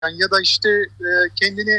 ya da işte kendini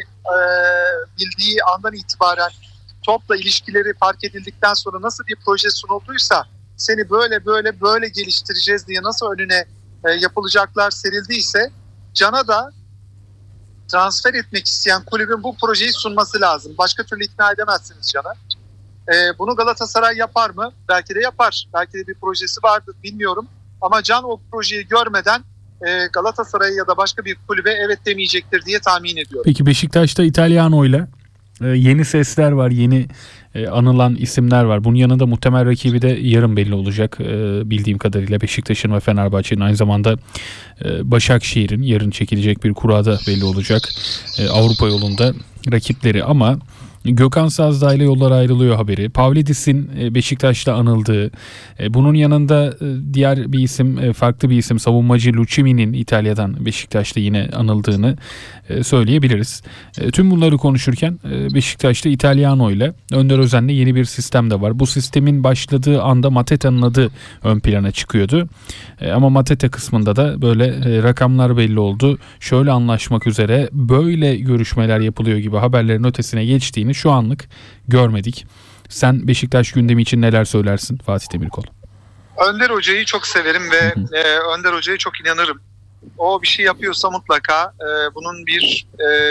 bildiği andan itibaren topla ilişkileri fark edildikten sonra nasıl bir proje sunulduysa seni böyle geliştireceğiz diye nasıl önüne yapılacaklar serildiyse Can'a da transfer etmek isteyen kulübün bu projeyi sunması lazım. Başka türlü ikna edemezsiniz Can'a. Bunu Galatasaray yapar mı? Belki de yapar. Belki de bir projesi vardır, bilmiyorum. Ama Can o projeyi görmeden Galatasaray'a ya da başka bir kulübe evet demeyecektir diye tahmin ediyorum. Peki Beşiktaş'ta İtalyano'yla yeni sesler var, yeni anılan isimler var. Bunun yanında muhtemel rakibi de yarın belli olacak bildiğim kadarıyla. Beşiktaş'ın ve Fenerbahçe'nin, aynı zamanda Başakşehir'in yarın çekilecek bir kurada belli olacak Avrupa yolunda rakipleri. Ama Gökhan Sazdağ ile yollar ayrılıyor haberi. Pavlidis'in Beşiktaş'ta anıldığı, bunun yanında diğer bir isim, farklı bir isim, savunmacı Lucchini'nin İtalya'dan Beşiktaş'ta yine anıldığını söyleyebiliriz. Tüm bunları konuşurken Beşiktaş'ta İtalyano ile Önder Özen'le yeni bir sistem de var. Bu sistemin başladığı anda Mateta'nın adı ön plana çıkıyordu. Ama Mateta kısmında da böyle rakamlar belli oldu. Şöyle anlaşmak üzere, böyle görüşmeler yapılıyor gibi haberlerin ötesine geçtiğini şu anlık görmedik. Sen Beşiktaş gündemi için neler söylersin Fatih Demirkol? Önder Hoca'yı çok severim ve Önder Hoca'ya çok inanırım. O bir şey yapıyorsa mutlaka bunun bir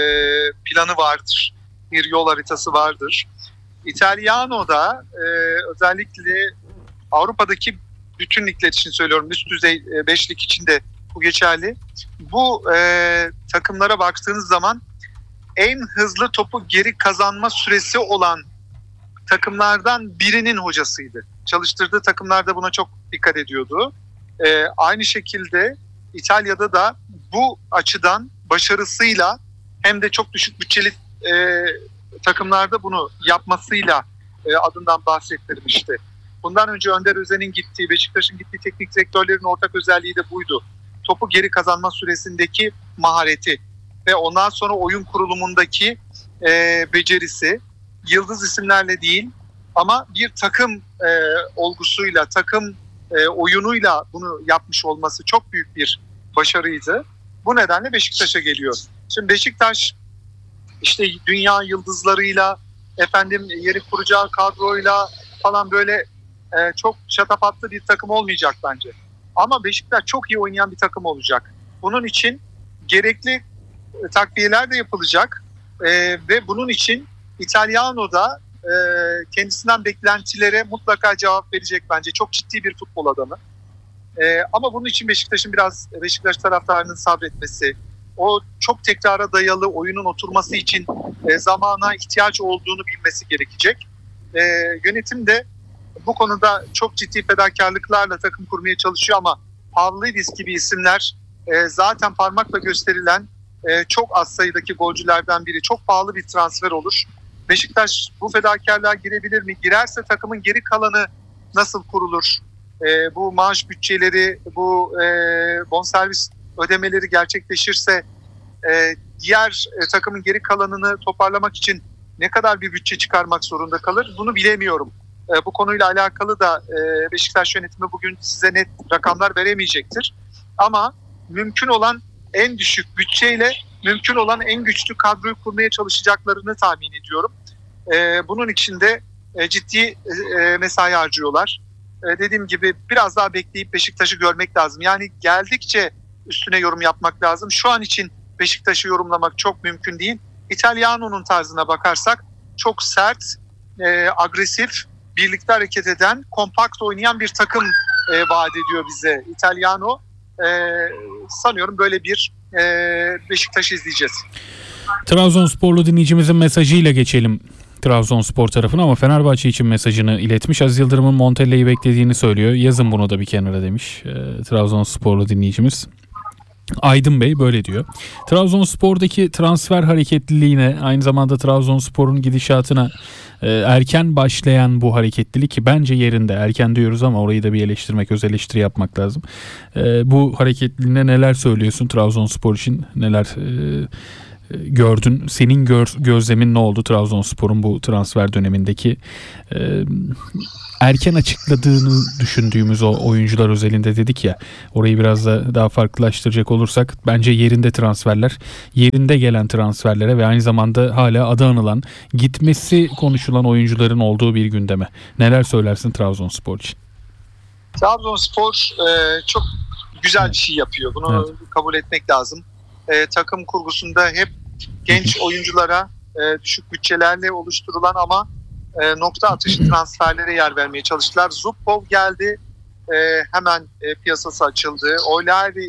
planı vardır. Bir yol haritası vardır. İtalyano'da özellikle Avrupa'daki bütün ligler için söylüyorum, üst düzey 5 lig için de bu geçerli. Bu takımlara baktığınız zaman en hızlı topu geri kazanma süresi olan takımlardan birinin hocasıydı. Çalıştırdığı takımlarda buna çok dikkat ediyordu. Aynı şekilde İtalya'da da bu açıdan başarısıyla hem de çok düşük bütçeli takımlarda bunu yapmasıyla adından bahsettirmişti. Bundan önce Önder Özen'in gittiği, Beşiktaş'ın gittiği teknik direktörlerin ortak özelliği de buydu. Topu geri kazanma süresindeki mahareti ve ondan sonra oyun kurulumundaki becerisi, yıldız isimlerle değil ama bir takım olgusuyla, takım oyunuyla bunu yapmış olması çok büyük bir başarıydı. Bu nedenle Beşiktaş'a geliyor. Şimdi Beşiktaş işte dünya yıldızlarıyla, yeri kuracağı kadroyla falan böyle çok şatafatlı bir takım olmayacak bence. Ama Beşiktaş çok iyi oynayan bir takım olacak. Bunun için gerekli takviyeler de yapılacak ve bunun için İtalyano'da kendisinden beklentilere mutlaka cevap verecek bence. Çok ciddi bir futbol adamı. Ama bunun için Beşiktaş'ın Beşiktaş taraftarının sabretmesi, o çok tekrara dayalı oyunun oturması için zamana ihtiyaç olduğunu bilmesi gerekecek. Yönetim de bu konuda çok ciddi fedakarlıklarla takım kurmaya çalışıyor ama Pavlidis gibi isimler zaten parmakla gösterilen çok az sayıdaki golcülerden biri. Çok pahalı bir transfer olur. Beşiktaş bu fedakarlığa girebilir mi? Girerse takımın geri kalanı nasıl kurulur? Bu maaş bütçeleri, bu bonservis ödemeleri gerçekleşirse diğer takımın geri kalanını toparlamak için ne kadar bir bütçe çıkarmak zorunda kalır? Bunu bilemiyorum. Bu konuyla alakalı da Beşiktaş yönetimi bugün size net rakamlar veremeyecektir. Ama mümkün olan en düşük bütçeyle mümkün olan en güçlü kadroyu kurmaya çalışacaklarını tahmin ediyorum. Bunun için de ciddi mesai harcıyorlar. Dediğim gibi biraz daha bekleyip Beşiktaş'ı görmek lazım. Yani geldikçe üstüne yorum yapmak lazım. Şu an için Beşiktaş'ı yorumlamak çok mümkün değil. İtalyano'nun tarzına bakarsak çok sert, agresif, birlikte hareket eden, kompakt oynayan bir takım vaat ediyor bize İtalyano. Sanıyorum böyle bir Beşiktaş izleyeceğiz. Trabzonsporlu dinleyicimizin mesajıyla geçelim Trabzonspor tarafına, ama Fenerbahçe için mesajını iletmiş. Aziz Yıldırım'ın Montella'yı beklediğini söylüyor. Yazın bunu da bir kenara demiş Trabzonsporlu dinleyicimiz. Aydın Bey böyle diyor. Trabzonspor'daki transfer hareketliliğine, aynı zamanda Trabzonspor'un gidişatına erken başlayan bu hareketlilik, ki bence yerinde, erken diyoruz ama orayı da bir eleştirmek, öz eleştiri yapmak lazım. Bu hareketliliğine neler söylüyorsun Trabzonspor için? Neler gördün? Senin gözlemin ne oldu Trabzonspor'un bu transfer dönemindeki erken açıkladığını düşündüğümüz o oyuncular özelinde dedik ya, orayı biraz da daha farklılaştıracak olursak bence yerinde transferler, yerinde gelen transferlere ve aynı zamanda hala adı anılan, gitmesi konuşulan oyuncuların olduğu bir gündeme. Neler söylersin Trabzonspor için? Trabzonspor çok güzel bir şey yapıyor. Bunu kabul etmek lazım. Takım kurgusunda hep genç oyunculara düşük bütçelerle oluşturulan ama nokta atışı transferlere yer vermeye çalıştılar. Zubkov geldi. Hemen piyasası açıldı. Olayi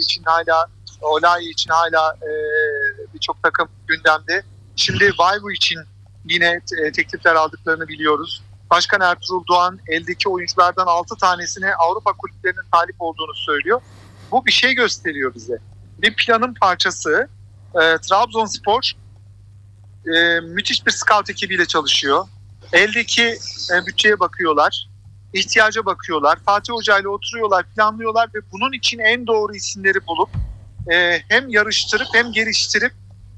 için hala birçok takım gündemde. Şimdi Vayvu için yine teklifler aldıklarını biliyoruz. Başkan Ertuğrul Doğan eldeki oyunculardan 6 tanesine Avrupa kulüplerinin talip olduğunu söylüyor. Bu bir şey gösteriyor bize. Bir planın parçası. Trabzonspor müthiş bir scout ekibiyle çalışıyor. Eldeki bütçeye bakıyorlar. İhtiyaca bakıyorlar. Fatih Hoca ile oturuyorlar, planlıyorlar ve bunun için en doğru isimleri bulup hem yarıştırıp hem geliştirip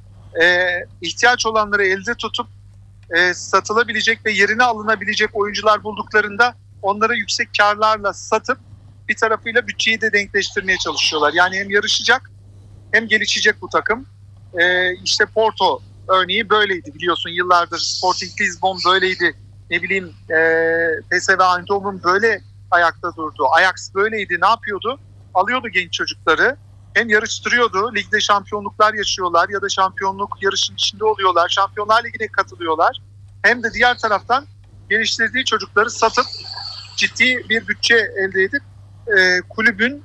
ihtiyaç olanları elde tutup satılabilecek ve yerine alınabilecek oyuncular bulduklarında onları yüksek karlarla satıp bir tarafıyla bütçeyi de denkleştirmeye çalışıyorlar. Yani hem yarışacak hem gelişecek bu takım. İşte Porto örneği böyleydi biliyorsun, yıllardır Sporting Lisbon böyleydi. Ne bileyim PSV Eindhoven böyle ayakta durdu. Ajax böyleydi. Ne yapıyordu? Alıyordu genç çocukları. Hem yarıştırıyordu. Ligde şampiyonluklar yaşıyorlar ya da şampiyonluk yarışın içinde oluyorlar. Şampiyonlar Ligi'ne katılıyorlar. Hem de diğer taraftan geliştirdiği çocukları satıp ciddi bir bütçe elde edip kulübün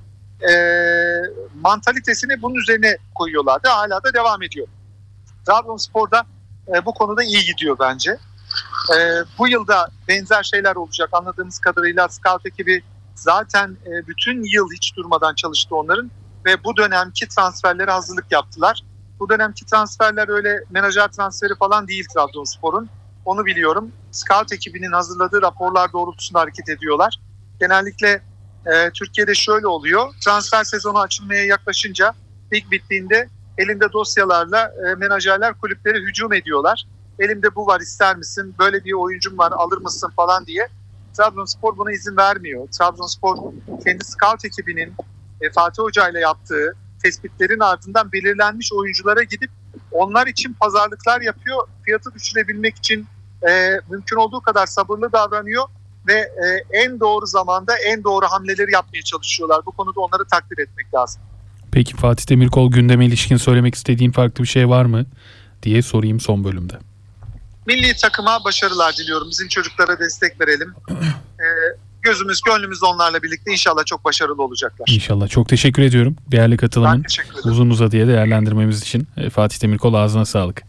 mantalitesini bunun üzerine koyuyorlardı. Hala da devam ediyor. Trabzonspor'da bu konuda iyi gidiyor bence. Bu yılda benzer şeyler olacak. Anladığımız kadarıyla scout ekibi zaten bütün yıl hiç durmadan çalıştı onların ve bu dönemki transferlere hazırlık yaptılar. Bu dönemki transferler öyle menajer transferi falan değil Trabzonspor'un. Onu biliyorum. Scout ekibinin hazırladığı raporlar doğrultusunda hareket ediyorlar. Genellikle Türkiye'de şöyle oluyor. Transfer sezonu açılmaya yaklaşınca, lig bittiğinde elinde dosyalarla menajerler kulüplere hücum ediyorlar. Elimde bu var, ister misin? Böyle bir oyuncum var, alır mısın falan diye. Trabzonspor buna izin vermiyor. Trabzonspor kendi scout ekibinin Fatih Hoca ile yaptığı tespitlerin ardından belirlenmiş oyunculara gidip onlar için pazarlıklar yapıyor. Fiyatı düşürebilmek için mümkün olduğu kadar sabırlı davranıyor ve en doğru zamanda en doğru hamleleri yapmaya çalışıyorlar. Bu konuda onları takdir etmek lazım. Peki Fatih Demirkol gündeme ilişkin söylemek istediğin farklı bir şey var mı diye sorayım son bölümde. Milli takıma başarılar diliyorum. Bizim çocuklara destek verelim. Gözümüz, gönlümüz onlarla birlikte inşallah çok başarılı olacaklar. İnşallah. Çok teşekkür ediyorum. Değerli katılımın uzun uzadıya değerlendirmemiz için. Fatih Demirkol, ağzına sağlık.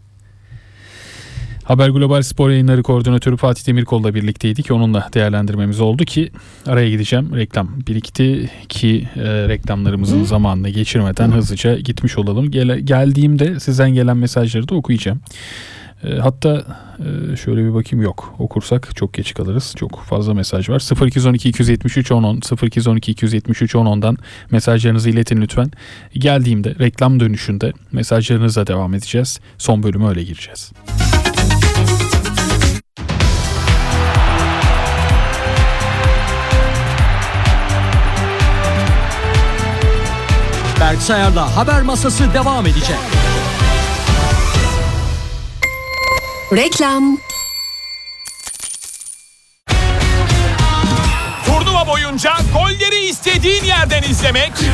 Haber Global Spor Yayınları Koordinatörü Fatih Demirkol'la birlikteydik. Onunla değerlendirmemiz oldu ki araya gideceğim. Reklam birikti ki reklamlarımızın zamanını geçirmeden hızlıca gitmiş olalım. Geldiğimde sizden gelen mesajları da okuyacağım. Hatta şöyle bir bakayım, yok. Okursak çok geç kalırız. Çok fazla mesaj var. 0212 273 1010 0212 273 1010'dan mesajlarınızı iletin lütfen. Geldiğimde reklam dönüşünde mesajlarınızla devam edeceğiz. Son bölüme öyle gireceğiz. Berk Sayar'la Haber Masası devam edecek. Reklam. Turnuva boyunca golleri istediğin yerden izlemek